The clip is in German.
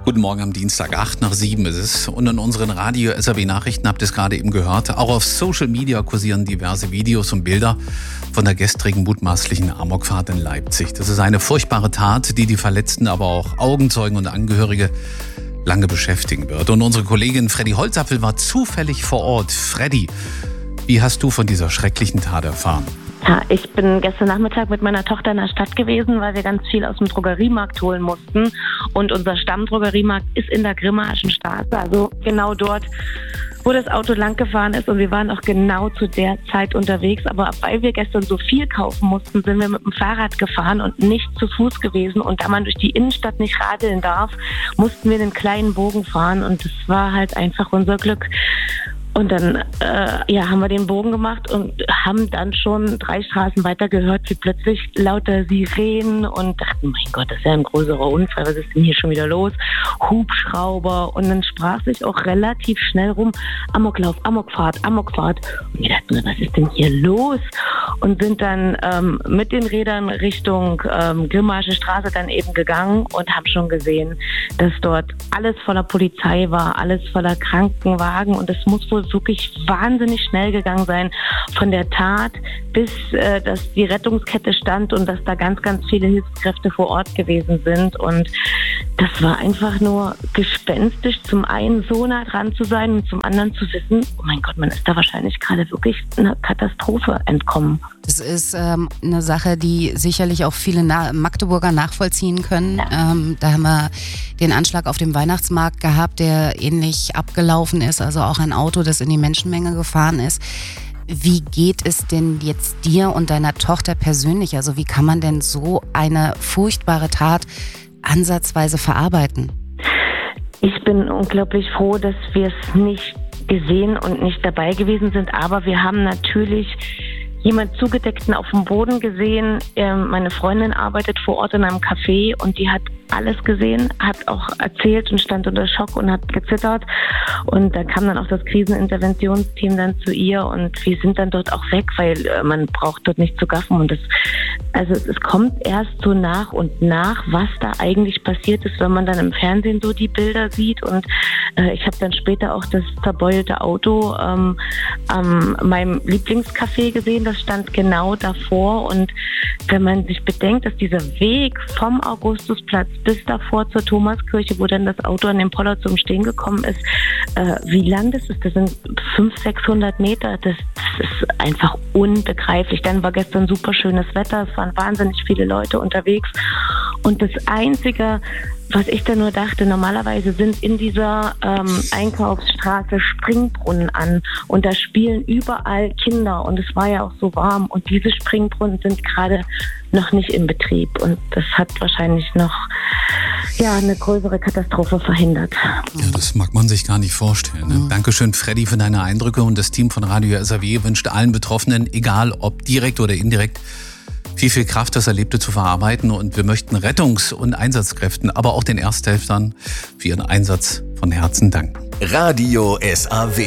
Guten Morgen am Dienstag, 7:08 ist es. Und in unseren Radio-SAW-Nachrichten habt ihr es gerade eben gehört. Auch auf Social Media kursieren diverse Videos und Bilder von der gestrigen mutmaßlichen Amokfahrt in Leipzig. Das ist eine furchtbare Tat, die Verletzten, aber auch Augenzeugen und Angehörige lange beschäftigen wird. Und unsere Kollegin Freddy Holzapfel war zufällig vor Ort. Freddy, wie hast du von dieser schrecklichen Tat erfahren? Ja, ich bin gestern Nachmittag mit meiner Tochter in der Stadt gewesen, weil wir ganz viel aus dem Drogeriemarkt holen mussten. Und unser Stammdrogeriemarkt ist in der Grimmaischen Straße, also genau dort, wo das Auto lang gefahren ist. Und wir waren auch genau zu der Zeit unterwegs. Aber weil wir gestern so viel kaufen mussten, sind wir mit dem Fahrrad gefahren und nicht zu Fuß gewesen. Und da man durch die Innenstadt nicht radeln darf, mussten wir einen kleinen Bogen fahren. Und das war halt einfach unser Glück. Und dann haben wir den Bogen gemacht und haben dann schon 3 Straßen weiter gehört, wie plötzlich lauter Sirenen und dachten, mein Gott, das ist ja ein größerer Unfall, was ist denn hier schon wieder los? Hubschrauber. Und dann sprach sich auch relativ schnell rum, Amoklauf, Amokfahrt. Und wir dachten, was ist denn hier los? Und sind dann mit den Rädern Richtung Grimmaische Straße dann eben gegangen und haben schon gesehen, dass dort alles voller Polizei war, alles voller Krankenwagen. Und es muss wohl wirklich wahnsinnig schnell gegangen sein von der Tat, bis dass die Rettungskette stand und dass da ganz, ganz viele Hilfskräfte vor Ort gewesen sind. Und das war einfach nur gespenstisch, zum einen so nah dran zu sein und zum anderen zu wissen, oh mein Gott, man ist da wahrscheinlich gerade wirklich einer Katastrophe entkommen. Das ist eine Sache, die sicherlich auch viele Magdeburger nachvollziehen können. Ja. Da haben wir den Anschlag auf dem Weihnachtsmarkt gehabt, der ähnlich abgelaufen ist, also auch ein Auto, das in die Menschenmenge gefahren ist. Wie geht es denn jetzt dir und deiner Tochter persönlich? Also wie kann man denn so eine furchtbare Tat ansatzweise verarbeiten? Ich bin unglaublich froh, dass wir es nicht gesehen und nicht dabei gewesen sind, aber wir haben natürlich jemand Zugedeckten auf dem Boden gesehen. Meine Freundin arbeitet vor Ort in einem Café und die hat alles gesehen, hat auch erzählt und stand unter Schock und hat gezittert. Und da kam dann auch das Kriseninterventionsteam dann zu ihr und wir sind dann dort auch weg, weil man braucht dort nicht zu gaffen. Und es kommt erst so nach und nach, was da eigentlich passiert ist, wenn man dann im Fernsehen so die Bilder sieht. Und ich habe dann später auch das zerbeulte Auto an meinem Lieblingscafé gesehen, das stand genau davor. Und wenn man sich bedenkt, dass dieser Weg vom Augustusplatz bis davor zur Thomaskirche, wo dann das Auto an dem Poller zum Stehen gekommen ist, wie lang das ist, das sind 500-600 Meter, das ist einfach unbegreiflich. Dann war gestern super schönes Wetter, es waren wahnsinnig viele Leute unterwegs und das Einzige, was ich dann nur dachte, normalerweise sind in dieser Einkaufsstraße Springbrunnen an und da spielen überall Kinder und es war ja auch so warm und diese Springbrunnen sind gerade noch nicht in Betrieb und das hat wahrscheinlich noch eine größere Katastrophe verhindert. Ja, das mag man sich gar nicht vorstellen. Ne? Dankeschön, Freddy, für deine Eindrücke und das Team von Radio SAW wünscht allen Betroffenen, egal ob direkt oder indirekt, viel Kraft, das Erlebte zu verarbeiten und wir möchten Rettungs- und Einsatzkräften, aber auch den Ersthelfern für ihren Einsatz von Herzen danken. Radio SAW